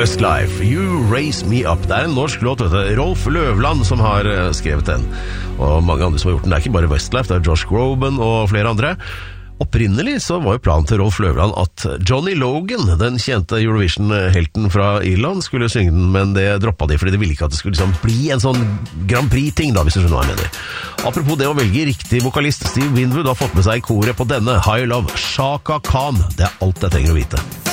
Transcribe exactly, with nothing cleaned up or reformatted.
Westlife, You Raise Me Up. Det er en norsk låt, vet du. Rolf Løvland som har skrevet den. Og mange andre som har gjort den. Det er ikke bare Westlife, det er Josh Groban og flere andre. Opprinnelig så var jo planen til Rolf Løvland at Johnny Logan, den kjente Eurovision-helten fra Irland, skulle synge den, men det droppet de, fordi de ville ikke at det skulle liksom bli en sånn Grand Prix-ting da, hvis du skjønner hva jeg mener. Apropos det å velge riktig vokalist, Steve Winwood har fått med seg koret på denne, High Love, Shaka Khan. Det er alt jeg trenger å vite.